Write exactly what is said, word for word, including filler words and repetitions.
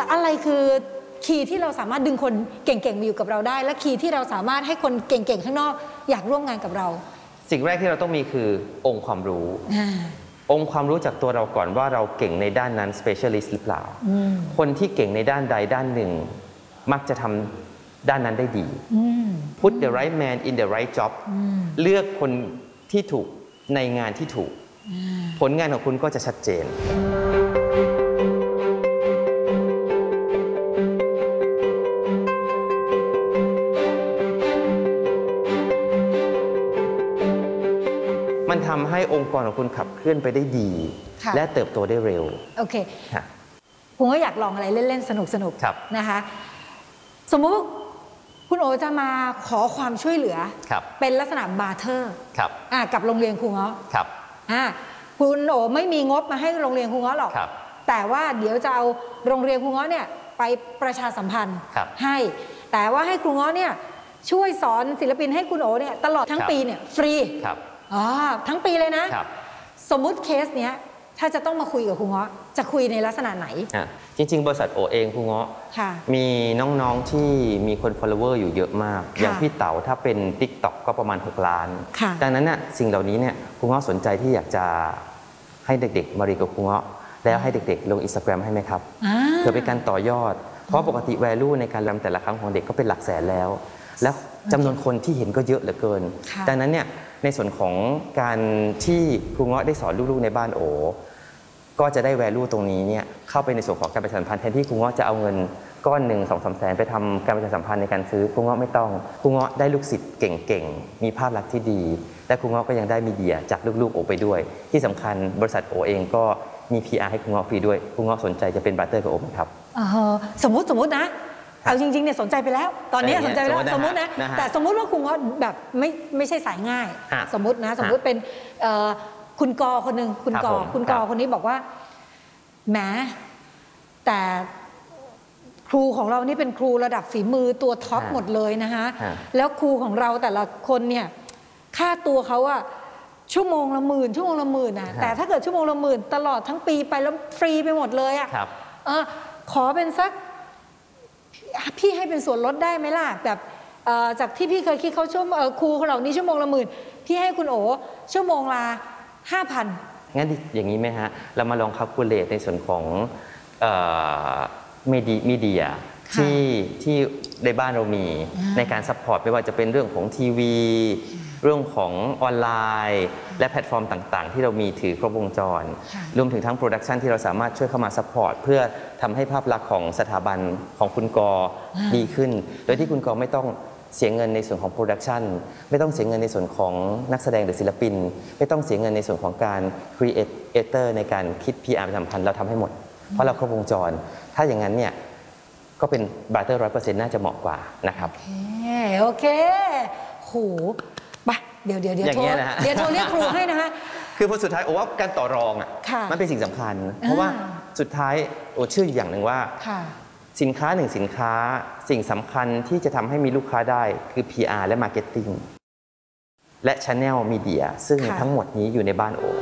อะไรคือคีย์ที่เราสามารถดึงคนเก่งๆมาอยู่กับเราได้และคีย์ที่เราสามารถให้คนเก่งๆข้างนอกอยากร่วมงานกับเราสิ่งแรกที่เราต้องมีคือองค์ความรู้องค์ความรู้จากตัวเราก่อนว่าเราเก่งในด้านนั้น specialist หรือเปล่าคนที่เก่งในด้านใดด้านหนึ่งมักจะทำด้านนั้นได้ดี put the right man in the right job เลือกคนที่ถูกในงานที่ถูกผลงานของคุณก็จะชัดเจนมันทำให้องค์กรของคุณขับเคลื่อนไปได้ดีและเติบโตได้เร็วโอเคผมก็อยากลองอะไรเล่นๆสนุกๆนะคะสมมุติคุณโอจะมาขอความช่วยเหลือเป็นลักษณะบาร์เทอร์กับโรงเรียนครูเงาะคุณโอไม่มีงบมาให้โรงเรียนครูเงาะหรอกแต่ว่าเดี๋ยวจะเอาโรงเรียนครูเงาะเนี่ยไปประชาสัมพันธ์ให้แต่ว่าให้ครูเงาะเนี่ยช่วยสอนศิลปินให้คุณโอเนี่ยตลอดทั้งปีเนี่ยฟรีอ๋อทั้งปีเลยนะสมมุติเคสเนี้ยถ้าจะต้องมาคุยกับครูเงาะจะคุยในลักษณะไหนจริงๆบริษัทโอเองครูเงาะมีน้องๆที่มีคน follower อยู่เยอะมากอย่างพี่เต๋าถ้าเป็น TikTok ก็ประมาณหกล้านดังนั้นน่ะสิ่งเหล่านี้เนี่ยครูเงาะสนใจที่อยากจะให้เด็กๆมาเรียนกับครูเงาะแล้วให้เด็กๆลง Instagram ให้ไหมครับเพื่อเป็นการต่อยอดเพราะปกติ value ในการรำแต่ละครั้งของเด็กก็เป็นหลักแสนแล้วแล้วจำนวนคนที่เห็นก็เยอะเหลือเกินดังนั้นเนี่ยในส่วนของการที่ครูเงาะได้สอนลูกๆในบ้านโอก็จะได้ value ตรงนี้เนี่ยเข้าไปในส่วนของการประชาสัมพันธ์แทนที่ครูเงาะจะเอาเงินก้อนหนึ่งสองสามแสนไปทำการประชาสัมพันธ์ในการซื้อครูเงาะไม่ต้องครูเงาะได้ลูกศิษย์เก่งๆมีภาพลักษณ์ที่ดีและครูเงาะก็ยังได้มีเดียจากลูกๆโอไปด้วยที่สำคัญบริษัทโอเองก็มี พี อาร์ ให้ครูเงาะฟรีด้วยครูเงาะสนใจจะเป็นบาร์เตอร์กับโอไหมครับสมมุติสมมุตินะเอาจริงๆเนี่ยสนใจไปแล้วตอนนี้สนใจไปแล้วสมมตินะแต่สมมุติว่าครูเงาะแบบไม่ไม่ใช่สายง่ายสมมุตินะสมมุติเป็นคุณกอคนหนึ่งคุณกอคุณกอคนนี้บอกว่าแหมแต่ครูของเรานี่เป็นครูระดับฝีมือตัวท็อปหมดเลยนะคะแล้วครูของเราแต่ละคนเนี่ยค่าตัวเขาอะชั่วโมงละหมื่นชั่วโมงละหมื่นนะแต่ถ้าเกิดชั่วโมงละหมื่นตลอดทั้งปีไปแล้วฟรีไปหมดเลยอะขอเป็นสักพี่ให้เป็นส่วนลดได้ไหมล่ะแบบจากที่พี่เคยคิดเขาชั่วครูของเรานี่ชั่วโมงละหมื่นพี่ให้คุณโอชั่วโมงละห้าพันงั้นอย่างนี้ไหมฮะเรามาลองคัลคูลเลตในส่วนของมีเดียที่ที่ในบ้านเรามีในการซัพพอร์ตไม่ว่าจะเป็นเรื่องของทีวีเรื่องของออนไลน์และแพลตฟอร์มต่างๆที่เรามีถือครบวงจรรวมถึงทั้งโปรดักชันที่เราสามารถช่วยเข้ามาซัพพอร์ตเพื่อทำให้ภาพลักษณ์ของสถาบันของคุณกอดีขึ้นโดยที่คุณกอไม่ต้องเสียเงินในส่วนของโปรดักชันไม่ต้องเสียเงินในส่วนของนักแสดงหรือศิลปินไม่ต้องเสียเงินในส่วนของการครีเอเตอร์ในการคิด พี อาร์ ประชาสัมพันธ์เราทำให้หมดเพราะเราครบวงจรถ้าอย่างนั้นเนี่ยก็เป็นบาร์เตอร์ร้อยเปอร์เซ็นต์น่าจะเหมาะกว่านะครับโอเคโอเคโหไปเดี๋ยวเดี๋ยวเดี๋ยวโทรเดี๋ยวโทรเรียกครูให้นะคะคือพอสุดท้ายโอ้ว่าการต่อรองอ่ะมันเป็นสิ่งสำคัญเพราะว่าสุดท้ายโอ้เชื่ออย่างหนึ่งว่าสินค้าหนึ่งสินค้าสิ่งสำคัญที่จะทำให้มีลูกค้าได้คือ พี อาร์ และ Marketing และ Channel Media ซึ่งทั้งหมดนี้อยู่ในบ้านโอ